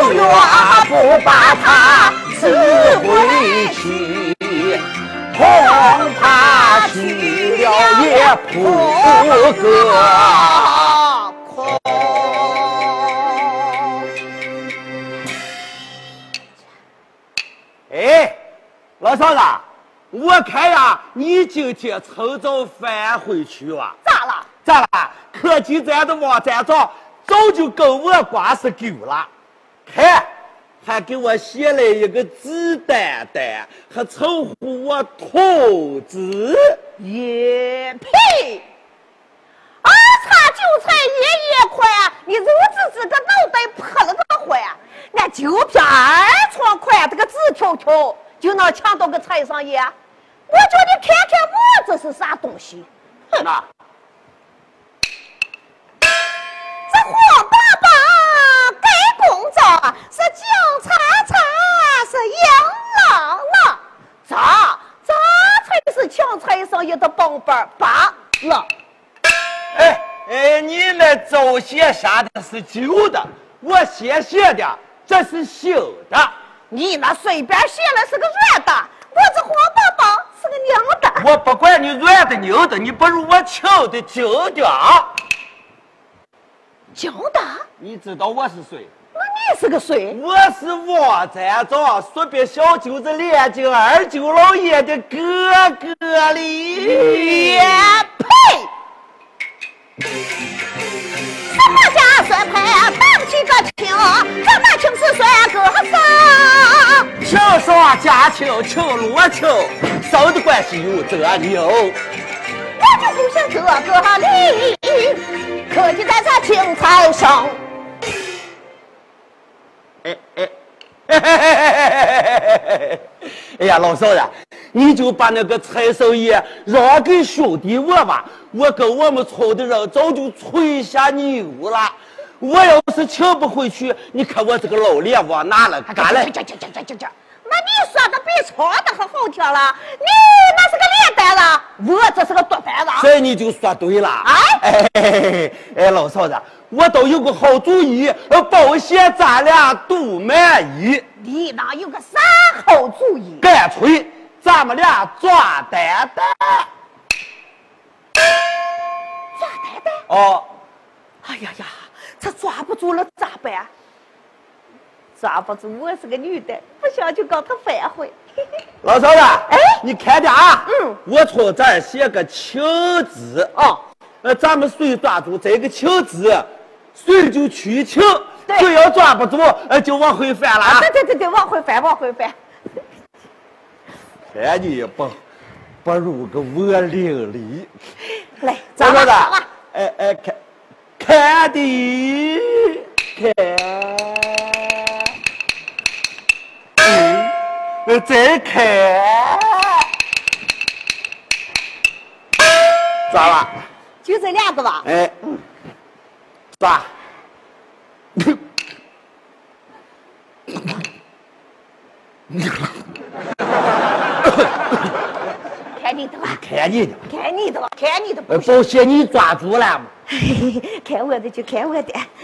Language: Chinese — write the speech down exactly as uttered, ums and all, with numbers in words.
月不把他自回去，恐怕去了也不个空。哎，老嫂子，我看呀，你今天抽早返回去哇？ 咋了？ 咋了？科技站的网站上早就跟我挂是够了，看，还给我写了一个字丹丹，还称呼我兔子。 也呸！二叉韭菜爷爷快，你如此这个脑袋破了个坏，那就凭二床块这个纸条条就能抢到个菜上爷？我叫你看看我这是啥东西？哼！ 那这黄爸爸盖公章是蒋叉叉是杨郎郎，咋咋才是抢菜上爷的帮班罢了？ 哎哎，你那早写啥的是旧的，我先写的这是新的。 你那随便写了是个软的，我这黄爸爸是个娘的。 我不管你软的牛的，你不如我敲的旧的。 旧的？ 你知道我是谁？ 那你是个谁？ 我是王站长，说别小舅子连进二舅老爷的哥哥哩。 也呸！什么家算牌当起个亲，这么亲是算个啥？ 亲上加亲，亲罗亲，生的关系有这牛。 我就不想这个理，科技在这青菜上。 哎哎哎哎哎呀，老嫂子，你就把那个菜少爷让给兄弟我吧，我跟我们村的人早就吹下牛了。我要是请不回去，你看我这个老脸往哪了干了？ 这这这这这这，那你说的比唱的还好听了，你那是个脸蛋了，我这是个多蛋了。 这你就说对了。哎哎哎，老嫂子，我倒有个好主意，保险咱俩都满意。 你哪有个啥好主意？ 干脆咱们俩抓蛋蛋。 抓蛋蛋？ 哦。 哎呀呀，这抓不住了咋办？抓不住，我是个女的，不想就搞他反悔。 老嫂子， 哎， 你看着啊， 嗯， 我从这儿写个情字啊，呃，咱们谁抓住这个情字，谁就取情。谁要抓不住，呃，就往回翻了啊！ 对对对对，往回翻，往回翻。 看你不不如个我伶俐。 来，咱们上啊！ 哎哎，看看的看，嗯，再看，抓了。 就这两个吧。 哎，抓。 看你的吧， 看你的， 看你的吧，看你的吧。 保险你抓住了吗？ 看我的就看我的。